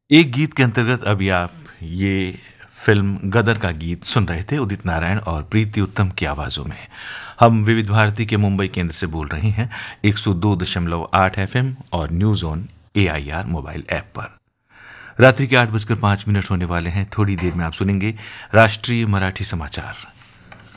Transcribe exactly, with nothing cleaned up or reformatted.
एक गीत के अंतर्गत अभी आप ये फिल्म गदर का गीत सुन रहे थे उदित नारायण और प्रीति उत्तम की आवाजों में। हम विविध भारती के मुंबई केंद्र से बोल रहे हैं एक सौ दो दशमलव आठ एफएम और news on AIR mobile app पर। रात्रि के आठ बजकर पांच मिनट होने वाले हैं। थोड़ी देर में आप सुनेंगे राष्ट्रीय मराठी समाचार।